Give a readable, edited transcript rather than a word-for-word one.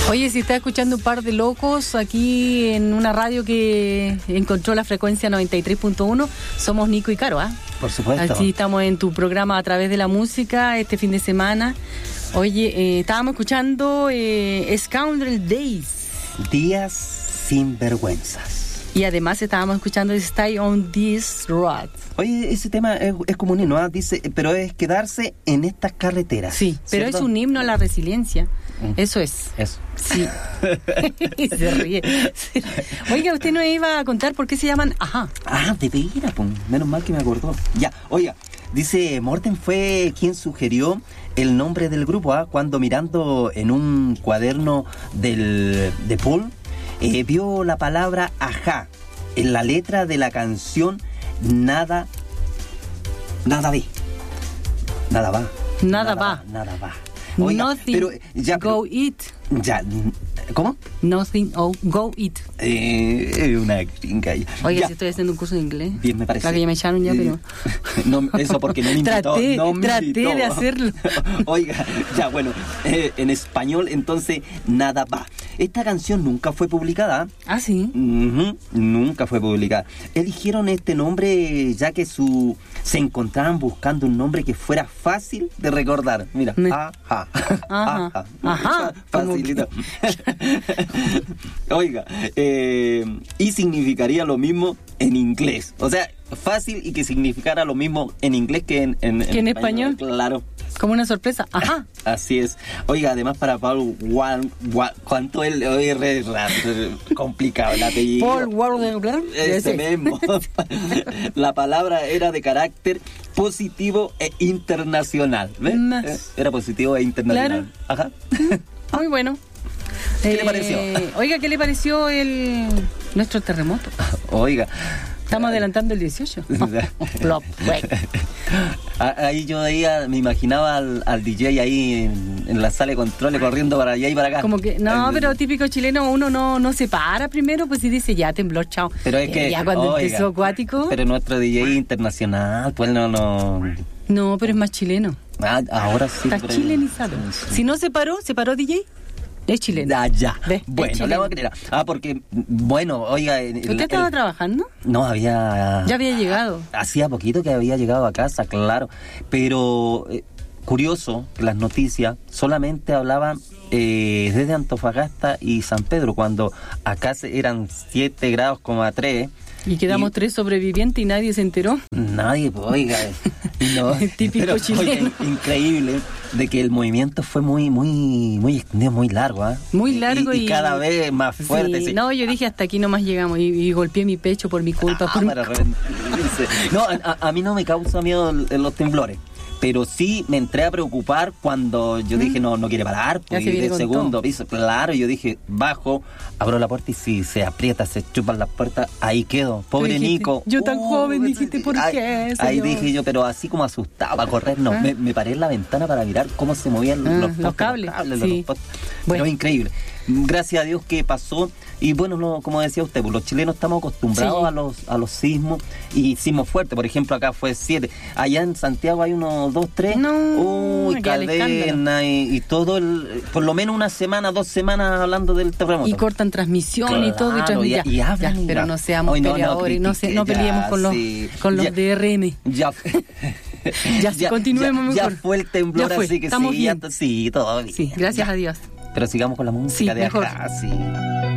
Oye, si estás escuchando un par de locos aquí en una radio que encontró la frecuencia 93.1, somos Nico y Caro, ¿ah? Por supuesto. Así estamos en tu programa A Través de la Música este fin de semana. Oye, estábamos escuchando Scoundrel Days. Días sin vergüenzas. Y además estábamos escuchando Stay on This Road. Oye, ese tema es como un himno, ¿eh? Dice, pero es quedarse en estas carreteras. Sí, pero ¿cierto? es un himno a la resiliencia. Eso es. Eso. Sí. Se ríe. Oiga, usted nos iba a contar por qué se llaman Ajá. Ah, de veras, pues. Menos mal que me acordó. Ya, oiga, dice, Morten fue quien sugirió el nombre del grupo, ¿ah? Cuando mirando en un cuaderno de Paul, vio la palabra Ajá en la letra de la canción Nada ve. Nada va. Nada va. Nada va. Oiga, Nothing pero ya, go it. Ya, ¿cómo? Nothing go it. Una gringa. Oiga, Ya. si estoy haciendo un curso de inglés. Bien, me parece. Claro que ya me echaron ya, pero... No, eso porque no me invitó. Traté de hacerlo. Oiga, ya, bueno, en español, entonces, Nada va. Esta canción nunca fue publicada. Ah, sí. Nunca fue publicada. Eligieron este nombre ya que se encontraban buscando un nombre que fuera fácil de recordar. Mira, ajá. Ajá. Facilito. Oiga, y significaría lo mismo en inglés. O sea, fácil y que significara lo mismo en inglés que en español. Claro. Como una sorpresa. Ajá. Así es. Oiga, además para Paul ¿cuánto él es complicado el apellido? Paul Warden. Ese mismo. La palabra era de carácter positivo e internacional. ¿Ves? Era positivo e internacional. Claro. Ajá. Muy bueno. ¿Qué le pareció? Oiga, ¿qué le pareció nuestro terremoto? Oiga. Estamos adelantando el 18. Plop, Ahí yo me imaginaba al DJ ahí en la sala de control corriendo para allá y para acá. Como que, no, pero típico chileno, uno no se para primero, pues si dice ya tembló, chao. Pero es que, ya cuando oiga, empezó acuático. Pero nuestro DJ internacional, pues no. No, pero es más chileno. Ahora sí. Está chilenizado. Si no se paró DJ. Es chileno. Ya. ¿Ves? Bueno, le voy a creer. porque, bueno, oiga... ¿Usted estaba trabajando? No, Ya había llegado. Hacía poquito que había llegado a casa, claro. Pero, curioso, que las noticias solamente hablaban desde Antofagasta y San Pedro, cuando acá eran 7 grados, 3. Y quedamos 3 sobrevivientes y nadie se enteró. Nadie, pues, oiga. No, típico pero, chileno. Oye, increíble de que el movimiento fue muy extendido, muy largo, ¿eh? Muy largo y cada vez más fuerte. Sí. No, yo dije hasta aquí nomás llegamos y golpeé mi pecho por mi culpa. No, a mí no me causa miedo los temblores. Pero sí me entré a preocupar cuando yo dije, no quiere parar, pues, y del segundo piso, claro, yo dije, bajo, abro la puerta y si se aprieta, se chupan las puertas, ahí quedo, pobre dijiste, Nico. Yo tan joven, dijiste, ¿por qué? Ahí dije yo, pero así como asustado a correr, no, me paré en la ventana para mirar cómo se movían los cables, sí. Los postes. Bueno, increíble. Gracias a Dios que pasó. Y bueno, como decía usted, pues los chilenos estamos acostumbrados a los sismos y sismos fuertes. Por ejemplo, acá fue 7. Allá en Santiago hay 1, 2, 3. No, cadena y todo, por lo menos 1 semana, 2 semanas hablando del terremoto. Y cortan transmisión, claro, y todo. Y hablan. Pero no seamos peleadores, no peleemos con los DRM. Ya, continuemos mejor. Ya fue el temblor, así que estamos bien. Sí, todo bien. Sí, gracias a Dios. Pero sigamos con la música de mejor. Ajá, sí.